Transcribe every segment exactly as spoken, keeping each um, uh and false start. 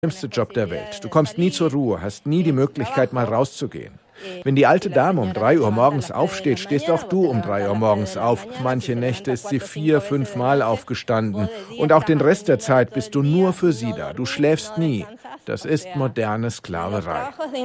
schlimmste Job der Welt. Du kommst nie zur Ruhe, hast nie die Möglichkeit, mal rauszugehen. Wenn die alte Dame um drei Uhr morgens aufsteht, stehst auch du um drei Uhr morgens auf. Manche Nächte ist sie vier, fünf Mal aufgestanden. Und auch den Rest der Zeit bist du nur für sie da. Du schläfst nie. Das ist moderne Sklaverei.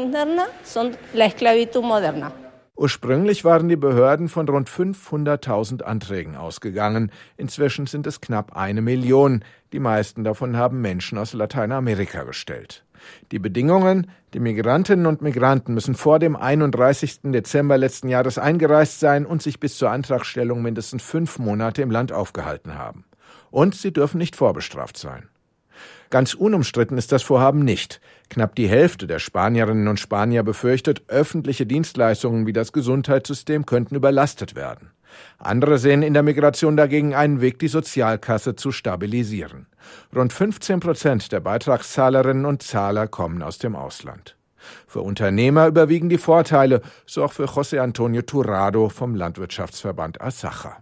Ursprünglich waren die Behörden von rund fünfhunderttausend Anträgen ausgegangen. Inzwischen sind es knapp eine Million. Die meisten davon haben Menschen aus Lateinamerika gestellt. Die Bedingungen: Die Migrantinnen und Migranten müssen vor dem einunddreißigsten Dezember letzten Jahres eingereist sein und sich bis zur Antragstellung mindestens fünf Monate im Land aufgehalten haben. Und sie dürfen nicht vorbestraft sein. Ganz unumstritten ist das Vorhaben nicht. Knapp die Hälfte der Spanierinnen und Spanier befürchtet, öffentliche Dienstleistungen wie das Gesundheitssystem könnten überlastet werden. Andere sehen in der Migration dagegen einen Weg, die Sozialkasse zu stabilisieren. Rund fünfzehn Prozent der Beitragszahlerinnen und Zahler kommen aus dem Ausland. Für Unternehmer überwiegen die Vorteile, so auch für José Antonio Turrado vom Landwirtschaftsverband Asaja.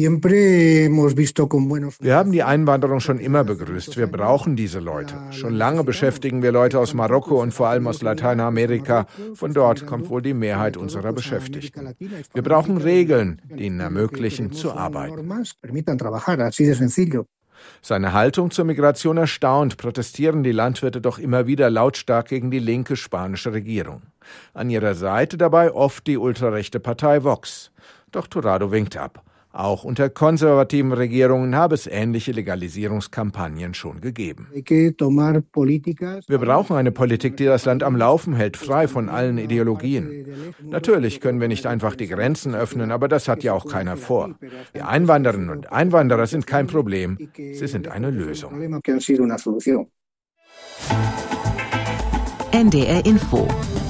Wir haben die Einwanderung schon immer begrüßt. Wir brauchen diese Leute. Schon lange beschäftigen wir Leute aus Marokko und vor allem aus Lateinamerika. Von dort kommt wohl die Mehrheit unserer Beschäftigten. Wir brauchen Regeln, die ihnen ermöglichen, zu arbeiten. Seine Haltung zur Migration erstaunt, protestieren die Landwirte doch immer wieder lautstark gegen die linke spanische Regierung. An ihrer Seite dabei oft die ultrarechte Partei Vox. Doch Turrado winkt ab. Auch unter konservativen Regierungen habe es ähnliche Legalisierungskampagnen schon gegeben. Wir brauchen eine Politik, die das Land am Laufen hält, frei von allen Ideologien. Natürlich können wir nicht einfach die Grenzen öffnen, aber das hat ja auch keiner vor. Die Einwanderinnen und Einwanderer sind kein Problem, sie sind eine Lösung. N D R Info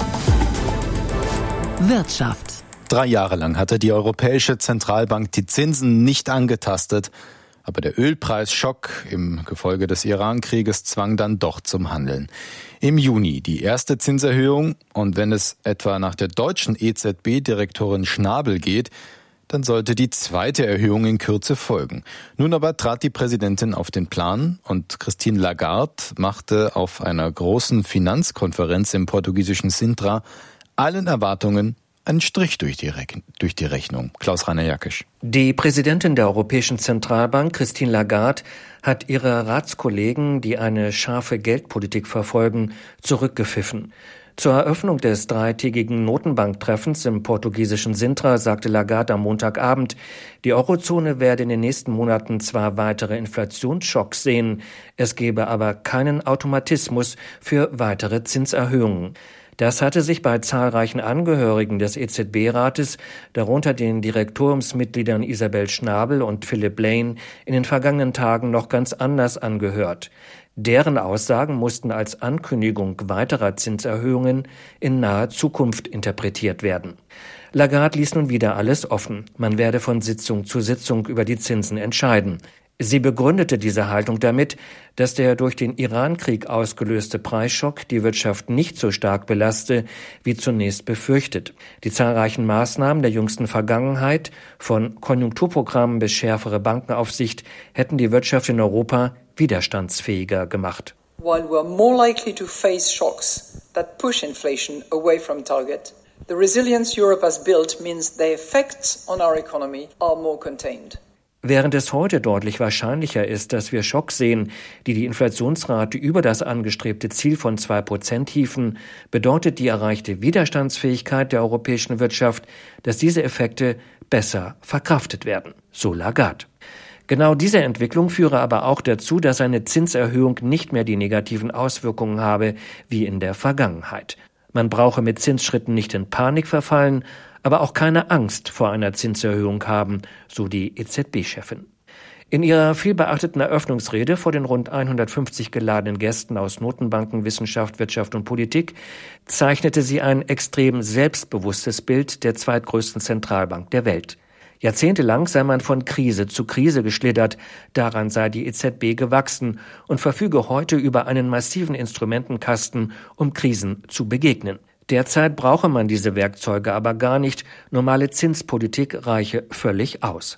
Wirtschaft. Drei Jahre lang hatte die Europäische Zentralbank die Zinsen nicht angetastet, aber der Ölpreisschock im Gefolge des Iran-Krieges zwang dann doch zum Handeln. Im Juni die erste Zinserhöhung, und wenn es etwa nach der deutschen E Z B-Direktorin Schnabel geht, dann sollte die zweite Erhöhung in Kürze folgen. Nun aber trat die Präsidentin auf den Plan und Christine Lagarde machte auf einer großen Finanzkonferenz im portugiesischen Sintra allen Erwartungen einen Strich durch die, Re- durch die Rechnung. Klaus-Rainer Jackisch. Die Präsidentin der Europäischen Zentralbank, Christine Lagarde, hat ihre Ratskollegen, die eine scharfe Geldpolitik verfolgen, zurückgepfiffen. Zur Eröffnung des dreitägigen Notenbanktreffens im portugiesischen Sintra sagte Lagarde am Montagabend, die Eurozone werde in den nächsten Monaten zwar weitere Inflationsschocks sehen, es gebe aber keinen Automatismus für weitere Zinserhöhungen. Das hatte sich bei zahlreichen Angehörigen des E Z B-Rates, darunter den Direktoriumsmitgliedern Isabel Schnabel und Philip Lane, in den vergangenen Tagen noch ganz anders angehört. Deren Aussagen mussten als Ankündigung weiterer Zinserhöhungen in naher Zukunft interpretiert werden. Lagarde ließ nun wieder alles offen. Man werde von Sitzung zu Sitzung über die Zinsen entscheiden. Sie begründete diese Haltung damit, dass der durch den Iran-Krieg ausgelöste Preisschock die Wirtschaft nicht so stark belaste, wie zunächst befürchtet. Die zahlreichen Maßnahmen der jüngsten Vergangenheit, von Konjunkturprogrammen bis schärfere Bankenaufsicht, hätten die Wirtschaft in Europa widerstandsfähiger gemacht. While we are more likely to face shocks that push inflation away from target, the resilience Europe has built means the effects on our economy are more contained. Während es heute deutlich wahrscheinlicher ist, dass wir Schocks sehen, die die Inflationsrate über das angestrebte Ziel von zwei Prozent hieven, bedeutet die erreichte Widerstandsfähigkeit der europäischen Wirtschaft, dass diese Effekte besser verkraftet werden, so Lagarde. Genau diese Entwicklung führe aber auch dazu, dass eine Zinserhöhung nicht mehr die negativen Auswirkungen habe wie in der Vergangenheit. Man brauche mit Zinsschritten nicht in Panik verfallen, aber auch keine Angst vor einer Zinserhöhung haben, so die E Z B-Chefin. In ihrer vielbeachteten Eröffnungsrede vor den rund hundertfünfzig geladenen Gästen aus Notenbanken, Wissenschaft, Wirtschaft und Politik zeichnete sie ein extrem selbstbewusstes Bild der zweitgrößten Zentralbank der Welt. Jahrzehntelang sei man von Krise zu Krise geschlittert, daran sei die E Z B gewachsen und verfüge heute über einen massiven Instrumentenkasten, um Krisen zu begegnen. Derzeit brauche man diese Werkzeuge aber gar nicht, normale Zinspolitik reiche völlig aus.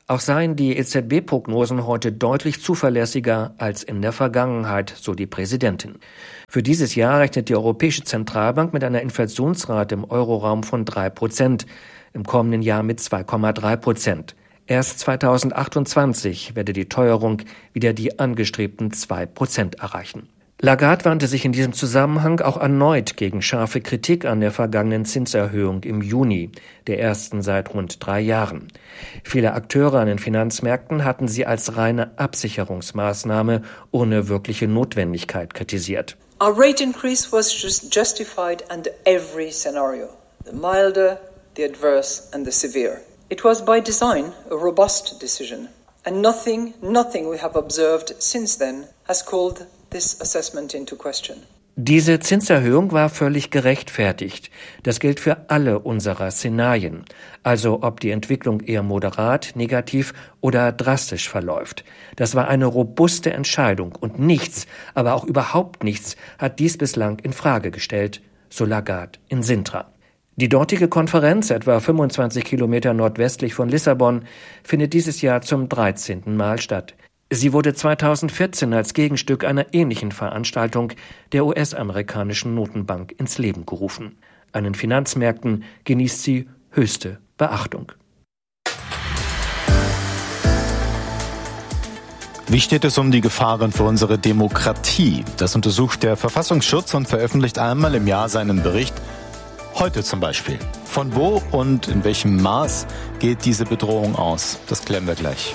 Auch seien die E Z B-Prognosen heute deutlich zuverlässiger als in der Vergangenheit, so die Präsidentin. Für dieses Jahr rechnet die Europäische Zentralbank mit einer Inflationsrate im Euroraum von drei Prozent, im kommenden Jahr mit zwei Komma drei Prozent. Erst zweitausendachtundzwanzig werde die Teuerung wieder die angestrebten zwei Prozent erreichen. Lagarde wandte sich in diesem Zusammenhang auch erneut gegen scharfe Kritik an der vergangenen Zinserhöhung im Juni, der ersten seit rund drei Jahren. Viele Akteure an den Finanzmärkten hatten sie als reine Absicherungsmaßnahme ohne wirkliche Notwendigkeit kritisiert. Our rate increase was just justified under every scenario, the milder, the adverse and the severe. It was by design a robust decision, and nothing, nothing we have observed since then has called this assessment into question. Diese Zinserhöhung war völlig gerechtfertigt. Das gilt für alle unserer Szenarien. Also ob die Entwicklung eher moderat, negativ oder drastisch verläuft. Das war eine robuste Entscheidung und nichts, aber auch überhaupt nichts hat dies bislang in Frage gestellt, so Lagarde in Sintra. Die dortige Konferenz, etwa fünfundzwanzig Kilometer nordwestlich von Lissabon, findet dieses Jahr zum dreizehnten Mal statt. Sie wurde zweitausendvierzehn als Gegenstück einer ähnlichen Veranstaltung der U S-amerikanischen Notenbank ins Leben gerufen. An den Finanzmärkten genießt sie höchste Beachtung. Wie steht es um die Gefahren für unsere Demokratie? Das untersucht der Verfassungsschutz und veröffentlicht einmal im Jahr seinen Bericht. Heute zum Beispiel. Von wo und in welchem Maß geht diese Bedrohung aus? Das klären wir gleich.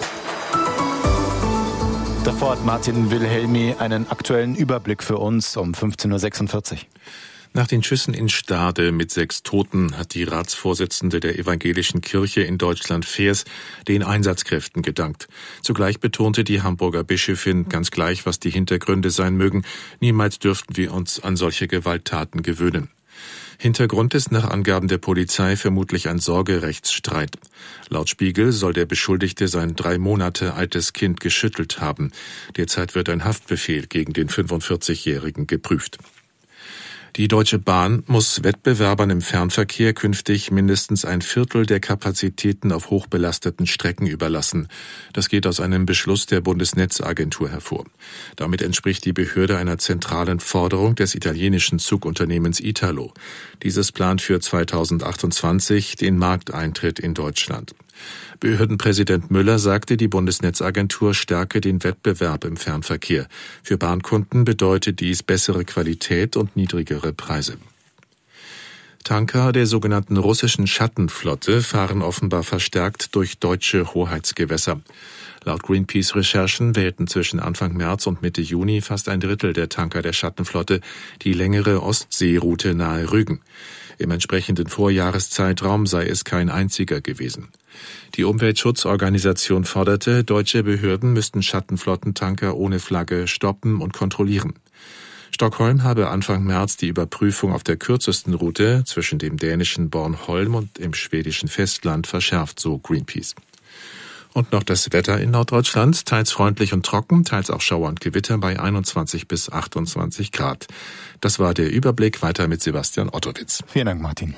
Davor hat Martin Wilhelmi einen aktuellen Überblick für uns um fünfzehn Uhr sechsundvierzig. Nach den Schüssen in Stade mit sechs Toten hat die Ratsvorsitzende der Evangelischen Kirche in Deutschland Fehrs den Einsatzkräften gedankt. Zugleich betonte die Hamburger Bischöfin, ganz gleich, was die Hintergründe sein mögen, niemals dürften wir uns an solche Gewalttaten gewöhnen. Hintergrund ist nach Angaben der Polizei vermutlich ein Sorgerechtsstreit. Laut Spiegel soll der Beschuldigte sein drei Monate altes Kind geschüttelt haben. Derzeit wird ein Haftbefehl gegen den fünfundvierzigjährigen geprüft. Die Deutsche Bahn muss Wettbewerbern im Fernverkehr künftig mindestens ein Viertel der Kapazitäten auf hochbelasteten Strecken überlassen. Das geht aus einem Beschluss der Bundesnetzagentur hervor. Damit entspricht die Behörde einer zentralen Forderung des italienischen Zugunternehmens Italo. Dieses plant für zweitausendachtundzwanzig den Markteintritt in Deutschland. Behördenpräsident Müller sagte, die Bundesnetzagentur stärke den Wettbewerb im Fernverkehr. Für Bahnkunden bedeutet dies bessere Qualität und niedrigere Preise. Tanker der sogenannten russischen Schattenflotte fahren offenbar verstärkt durch deutsche Hoheitsgewässer. Laut Greenpeace-Recherchen wählten zwischen Anfang März und Mitte Juni fast ein Drittel der Tanker der Schattenflotte die längere Ostseeroute nahe Rügen. Im entsprechenden Vorjahreszeitraum sei es kein einziger gewesen. Die Umweltschutzorganisation forderte, deutsche Behörden müssten Schattenflottentanker ohne Flagge stoppen und kontrollieren. Stockholm habe Anfang März die Überprüfung auf der kürzesten Route zwischen dem dänischen Bornholm und dem schwedischen Festland verschärft, so Greenpeace. Und noch das Wetter in Norddeutschland, teils freundlich und trocken, teils auch Schauer und Gewitter bei einundzwanzig bis achtundzwanzig Grad. Das war der Überblick, weiter mit Sebastian Ottowitz. Vielen Dank, Martin.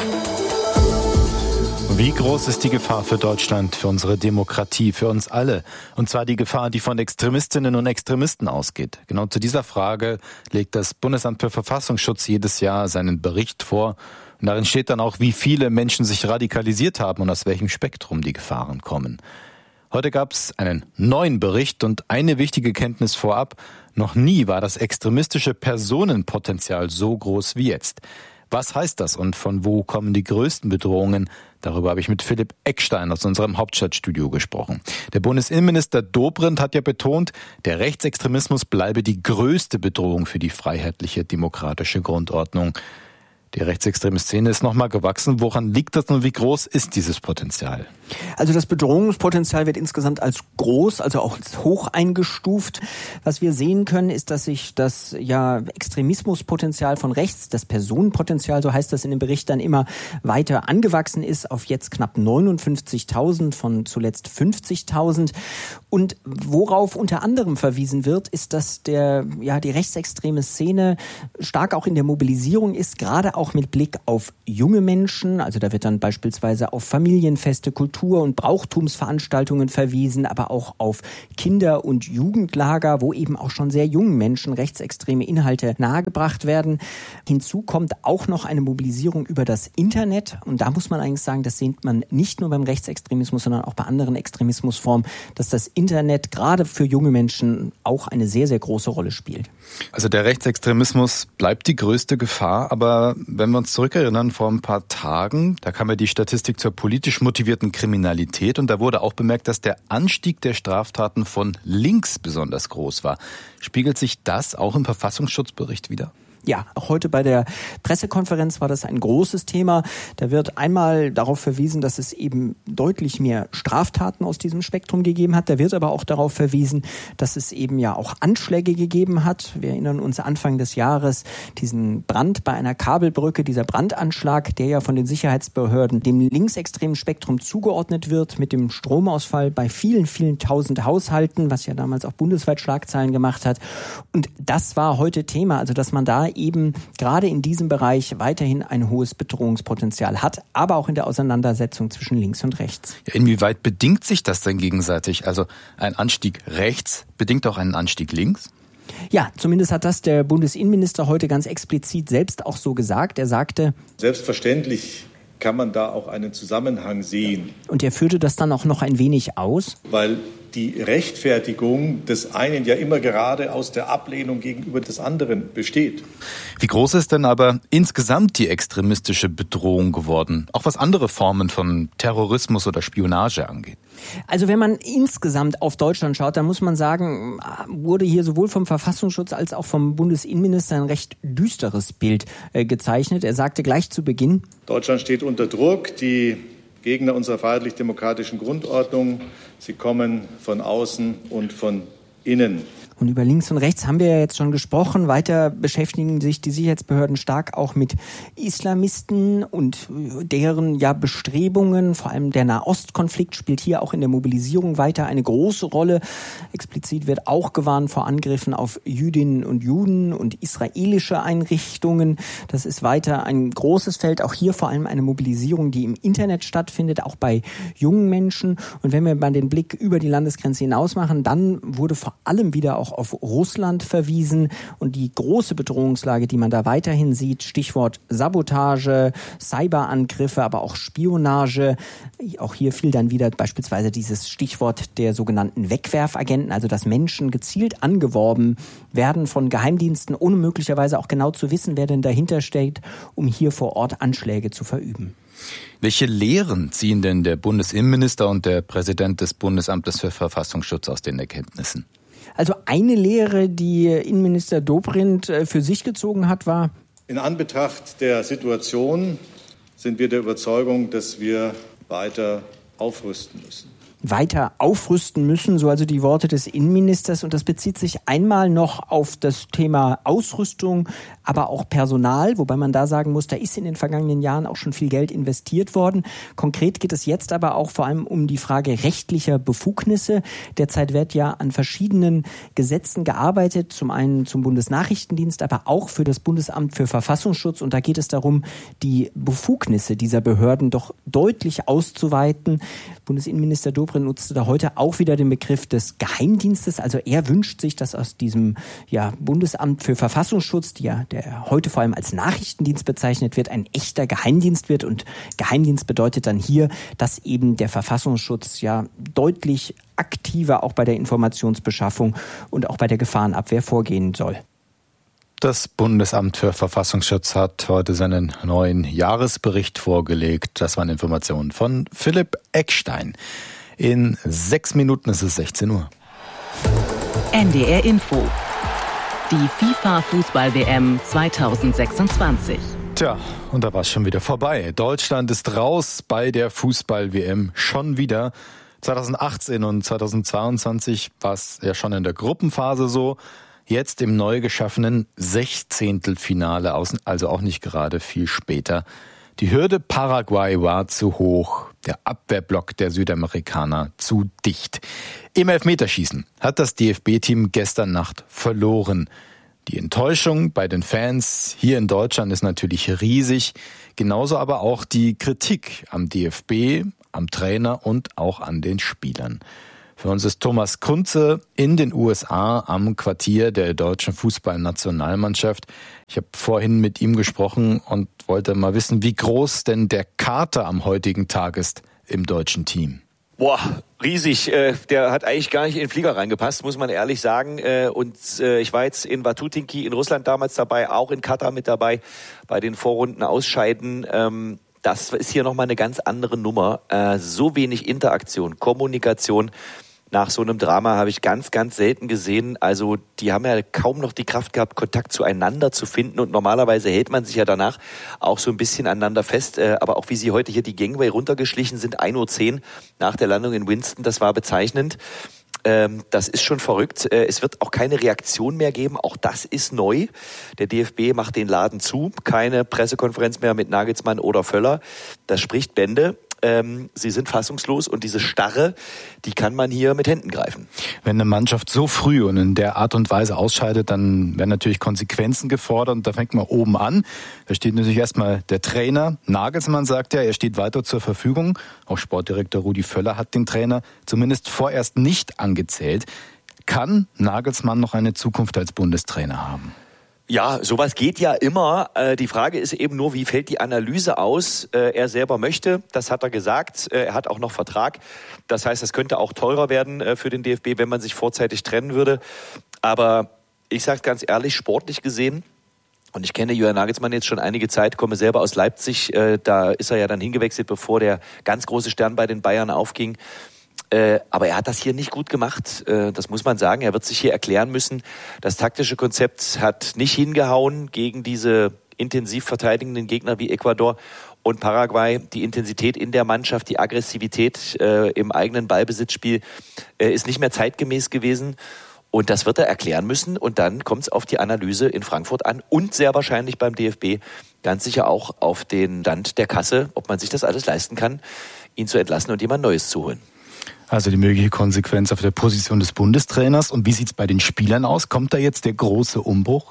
Wie groß ist die Gefahr für Deutschland, für unsere Demokratie, für uns alle? Und zwar die Gefahr, die von Extremistinnen und Extremisten ausgeht. Genau zu dieser Frage legt das Bundesamt für Verfassungsschutz jedes Jahr seinen Bericht vor. Und darin steht dann auch, wie viele Menschen sich radikalisiert haben und aus welchem Spektrum die Gefahren kommen. Heute gab es einen neuen Bericht und eine wichtige Kenntnis vorab. Noch nie war das extremistische Personenpotenzial so groß wie jetzt. Was heißt das und von wo kommen die größten Bedrohungen? Darüber habe ich mit Philipp Eckstein aus unserem Hauptstadtstudio gesprochen. Der Bundesinnenminister Dobrindt hat ja betont, der Rechtsextremismus bleibe die größte Bedrohung für die freiheitliche demokratische Grundordnung. Die rechtsextreme Szene ist nochmal gewachsen. Woran liegt das und wie groß ist dieses Potenzial? Also das Bedrohungspotenzial wird insgesamt als groß, also auch als hoch eingestuft. Was wir sehen können, ist, dass sich das ja Extremismuspotenzial von rechts, das Personenpotenzial, so heißt das in dem Bericht, dann immer weiter angewachsen ist auf jetzt knapp neunundfünfzigtausend von zuletzt fünfzigtausend. Und worauf unter anderem verwiesen wird, ist, dass der ja die rechtsextreme Szene stark auch in der Mobilisierung ist, gerade auch mit Blick auf junge Menschen. Also da wird dann beispielsweise auf Familienfeste, Kultur- und Brauchtumsveranstaltungen verwiesen, aber auch auf Kinder- und Jugendlager, wo eben auch schon sehr jungen Menschen rechtsextreme Inhalte nahegebracht werden. Hinzu kommt auch noch eine Mobilisierung über das Internet. Und da muss man eigentlich sagen, das sieht man nicht nur beim Rechtsextremismus, sondern auch bei anderen Extremismusformen, dass das Internet gerade für junge Menschen auch eine sehr, sehr große Rolle spielt. Also der Rechtsextremismus bleibt die größte Gefahr, aber wenn wir uns zurückerinnern, vor ein paar Tagen, da kam ja die Statistik zur politisch motivierten Kriminalität und da wurde auch bemerkt, dass der Anstieg der Straftaten von links besonders groß war. Spiegelt sich das auch im Verfassungsschutzbericht wider? Ja, auch heute bei der Pressekonferenz war das ein großes Thema. Da wird einmal darauf verwiesen, dass es eben deutlich mehr Straftaten aus diesem Spektrum gegeben hat. Da wird aber auch darauf verwiesen, dass es eben ja auch Anschläge gegeben hat. Wir erinnern uns Anfang des Jahres diesen Brand bei einer Kabelbrücke, dieser Brandanschlag, der ja von den Sicherheitsbehörden dem linksextremen Spektrum zugeordnet wird, mit dem Stromausfall bei vielen, vielen tausend Haushalten, was ja damals auch bundesweit Schlagzeilen gemacht hat. Und das war heute Thema, also dass man da eben gerade in diesem Bereich weiterhin ein hohes Bedrohungspotenzial hat, aber auch in der Auseinandersetzung zwischen links und rechts. Inwieweit bedingt sich das denn gegenseitig? Also ein Anstieg rechts bedingt auch einen Anstieg links? Ja, zumindest hat das der Bundesinnenminister heute ganz explizit selbst auch so gesagt. Er sagte, selbstverständlich kann man da auch einen Zusammenhang sehen. Und er führte das dann auch noch ein wenig aus. Weil die Rechtfertigung des einen ja immer gerade aus der Ablehnung gegenüber des anderen besteht. Wie groß ist denn aber insgesamt die extremistische Bedrohung geworden, auch was andere Formen von Terrorismus oder Spionage angeht? Also wenn man insgesamt auf Deutschland schaut, dann muss man sagen, wurde hier sowohl vom Verfassungsschutz als auch vom Bundesinnenminister ein recht düsteres Bild äh, gezeichnet. Er sagte gleich zu Beginn: Deutschland steht unter Druck. Die Gegner unserer freiheitlich-demokratischen Grundordnung, sie kommen von außen und von innen. Und über links und rechts haben wir ja jetzt schon gesprochen. Weiter beschäftigen sich die Sicherheitsbehörden stark auch mit Islamisten und deren ja Bestrebungen. Vor allem der Nahostkonflikt spielt hier auch in der Mobilisierung weiter eine große Rolle. Explizit wird auch gewarnt vor Angriffen auf Jüdinnen und Juden und israelische Einrichtungen. Das ist weiter ein großes Feld. Auch hier vor allem eine Mobilisierung, die im Internet stattfindet, auch bei jungen Menschen. Und wenn wir mal den Blick über die Landesgrenze hinaus machen, dann wurde vor allem wieder auch auf Russland verwiesen und die große Bedrohungslage, die man da weiterhin sieht, Stichwort Sabotage, Cyberangriffe, aber auch Spionage. Auch hier fiel dann wieder beispielsweise dieses Stichwort der sogenannten Wegwerfagenten, also dass Menschen gezielt angeworben werden von Geheimdiensten, ohne möglicherweise auch genau zu wissen, wer denn dahinter steht, um hier vor Ort Anschläge zu verüben. Welche Lehren ziehen denn der Bundesinnenminister und der Präsident des Bundesamtes für Verfassungsschutz aus den Erkenntnissen? Also eine Lehre, die Innenminister Dobrindt für sich gezogen hat, war: In Anbetracht der Situation sind wir der Überzeugung, dass wir weiter aufrüsten müssen. weiter aufrüsten müssen, so also die Worte des Innenministers. Und das bezieht sich einmal noch auf das Thema Ausrüstung, aber auch Personal, wobei man da sagen muss, da ist in den vergangenen Jahren auch schon viel Geld investiert worden. Konkret geht es jetzt aber auch vor allem um die Frage rechtlicher Befugnisse. Derzeit wird ja an verschiedenen Gesetzen gearbeitet, zum einen zum Bundesnachrichtendienst, aber auch für das Bundesamt für Verfassungsschutz. Und da geht es darum, die Befugnisse dieser Behörden doch deutlich auszuweiten. Bundesinnenminister Dobrindt nutzte da heute auch wieder den Begriff des Geheimdienstes. Also er wünscht sich, dass aus diesem ja, Bundesamt für Verfassungsschutz, die ja, der heute vor allem als Nachrichtendienst bezeichnet wird, ein echter Geheimdienst wird. Und Geheimdienst bedeutet dann hier, dass eben der Verfassungsschutz ja deutlich aktiver auch bei der Informationsbeschaffung und auch bei der Gefahrenabwehr vorgehen soll. Das Bundesamt für Verfassungsschutz hat heute seinen neuen Jahresbericht vorgelegt. Das waren Informationen von Philipp Eckstein. In sechs Minuten ist es sechzehn Uhr. N D R Info. Die FIFA-Fußball-W M zwanzig sechsundzwanzig. Tja, und da war es schon wieder vorbei. Deutschland ist raus bei der Fußball-W M. Schon wieder. zwanzig achtzehn und zwanzig zweiundzwanzig war es ja schon in der Gruppenphase so. Jetzt im neu geschaffenen Sechzehntelfinale, also auch nicht gerade viel später. Die Hürde Paraguay war zu hoch, der Abwehrblock der Südamerikaner zu dicht. Im Elfmeterschießen hat das D F B-Team gestern Nacht verloren. Die Enttäuschung bei den Fans hier in Deutschland ist natürlich riesig, genauso aber auch die Kritik am D F B, am Trainer und auch an den Spielern. Für uns ist Thomas Kunze in den U S A am Quartier der deutschen Fußballnationalmannschaft. Ich habe vorhin mit ihm gesprochen und wollte mal wissen, wie groß denn der Kater am heutigen Tag ist im deutschen Team. Boah, riesig. Der hat eigentlich gar nicht in den Flieger reingepasst, muss man ehrlich sagen. Und ich war jetzt in Vatutinki in Russland damals dabei, auch in Katar mit dabei, bei den Vorrunden ausscheiden. Das ist hier nochmal eine ganz andere Nummer. So wenig Interaktion, Kommunikation. Nach so einem Drama habe ich ganz, ganz selten gesehen. Also die haben ja kaum noch die Kraft gehabt, Kontakt zueinander zu finden. Und normalerweise hält man sich ja danach auch so ein bisschen aneinander fest. Aber auch wie sie heute hier die Gangway runtergeschlichen sind, ein Uhr zehn nach der Landung in Winston, das war bezeichnend. Das ist schon verrückt. Es wird auch keine Reaktion mehr geben. Auch das ist neu. Der D F B macht den Laden zu. Keine Pressekonferenz mehr mit Nagelsmann oder Völler. Das spricht Bände. Ähm, sie sind fassungslos und diese Starre, die kann man hier mit Händen greifen. Wenn eine Mannschaft so früh und in der Art und Weise ausscheidet, dann werden natürlich Konsequenzen gefordert und da fängt man oben an. Da steht natürlich erstmal der Trainer. Nagelsmann sagt ja, er steht weiter zur Verfügung. Auch Sportdirektor Rudi Völler hat den Trainer zumindest vorerst nicht angezählt. Kann Nagelsmann noch eine Zukunft als Bundestrainer haben? Ja, sowas geht ja immer. Die Frage ist eben nur, wie fällt die Analyse aus? Er selber möchte, das hat er gesagt. Er hat auch noch Vertrag. Das heißt, es könnte auch teurer werden für den D F B, wenn man sich vorzeitig trennen würde. Aber ich sage ganz ehrlich, sportlich gesehen, und ich kenne Julian Nagelsmann jetzt schon einige Zeit, komme selber aus Leipzig. Da ist er ja dann hingewechselt, bevor der ganz große Stern bei den Bayern aufging. Äh, aber er hat das hier nicht gut gemacht, äh, das muss man sagen. Er wird sich hier erklären müssen. Das taktische Konzept hat nicht hingehauen gegen diese intensiv verteidigenden Gegner wie Ecuador und Paraguay. Die Intensität in der Mannschaft, die Aggressivität äh, im eigenen Ballbesitzspiel äh, ist nicht mehr zeitgemäß gewesen. Und das wird er erklären müssen. Und dann kommt es auf die Analyse in Frankfurt an und sehr wahrscheinlich beim D F B ganz sicher auch auf den Stand der Kasse, ob man sich das alles leisten kann, ihn zu entlassen und jemand Neues zu holen. Also die mögliche Konsequenz auf der Position des Bundestrainers. Und wie sieht es bei den Spielern aus? Kommt da jetzt der große Umbruch?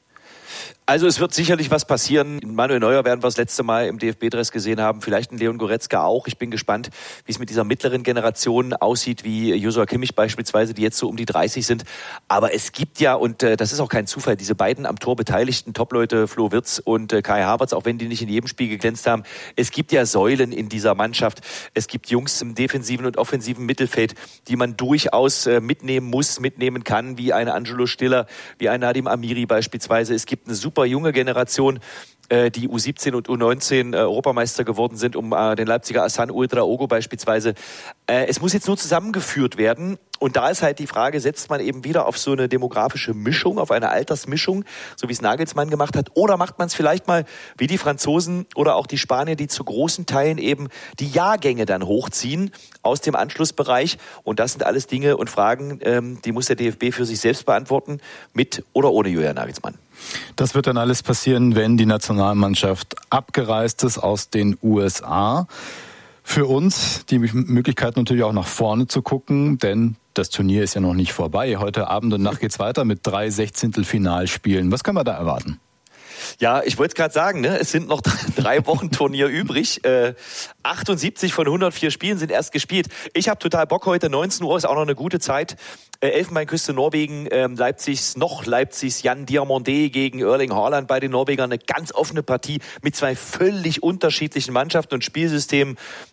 Also es wird sicherlich was passieren. Manuel Neuer werden wir das letzte Mal im D F B-Dress gesehen haben. Vielleicht ein Leon Goretzka auch. Ich bin gespannt, wie es mit dieser mittleren Generation aussieht, wie Joshua Kimmich beispielsweise, die jetzt so um die dreißig sind. Aber es gibt ja, und äh, das ist auch kein Zufall, diese beiden am Tor beteiligten Top-Leute, Flo Wirtz und äh, Kai Havertz, auch wenn die nicht in jedem Spiel geglänzt haben. Es gibt ja Säulen in dieser Mannschaft. Es gibt Jungs im defensiven und offensiven Mittelfeld, die man durchaus äh, mitnehmen muss, mitnehmen kann, wie eine Angelo Stiller, wie ein Nadim Amiri beispielsweise. Es gibt eine super junge Generation, die U siebzehn und U neunzehn Europameister geworden sind, um den Leipziger Hassan Ouedraogo beispielsweise. Es muss jetzt nur zusammengeführt werden. Und da ist halt die Frage, setzt man eben wieder auf so eine demografische Mischung, auf eine Altersmischung, so wie es Nagelsmann gemacht hat, oder macht man es vielleicht mal wie die Franzosen oder auch die Spanier, die zu großen Teilen eben die Jahrgänge dann hochziehen aus dem Anschlussbereich. Und das sind alles Dinge und Fragen, die muss der D F B für sich selbst beantworten, mit oder ohne Julian Nagelsmann. Das wird dann alles passieren, wenn die Nationalmannschaft abgereist ist aus den U S A. Für uns die Möglichkeit natürlich auch nach vorne zu gucken, denn das Turnier ist ja noch nicht vorbei. Heute Abend und Nacht geht's weiter mit drei Sechzehntelfinalspielen. Was können wir da erwarten? Ja, ich wollte es gerade sagen, ne? Es sind noch drei Wochen Turnier übrig. Äh, achtundsiebzig von hundertvier Spielen sind erst gespielt. Ich habe total Bock heute. neunzehn Uhr ist auch noch eine gute Zeit. Äh, Elfenbeinküste Norwegen, äh, Leipzigs, noch Leipzigs Jan Diamandé gegen Erling Haaland bei den Norwegern. Eine ganz offene Partie mit zwei völlig unterschiedlichen Mannschaften und Spielsystemen.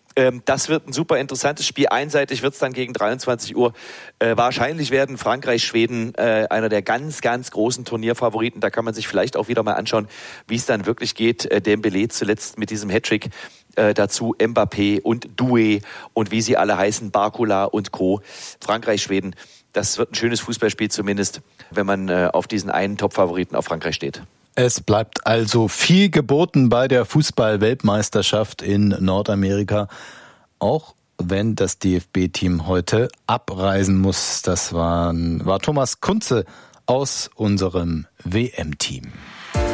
Das wird ein super interessantes Spiel. Einseitig wird es dann gegen dreiundzwanzig Uhr. Äh, wahrscheinlich werden Frankreich, Schweden äh, einer der ganz, ganz großen Turnierfavoriten. Da kann man sich vielleicht auch wieder mal anschauen, wie es dann wirklich geht. Äh, Dembélé zuletzt mit diesem Hattrick. Äh, dazu Mbappé und Doué und wie sie alle heißen, Barcola und Co. Frankreich, Schweden. Das wird ein schönes Fußballspiel zumindest, wenn man äh, auf diesen einen Top-Favoriten auf Frankreich steht. Es bleibt also viel geboten bei der Fußball-Weltmeisterschaft in Nordamerika, auch wenn das D F B-Team heute abreisen muss. Das war, war Thomas Kunze aus unserem W M-Team.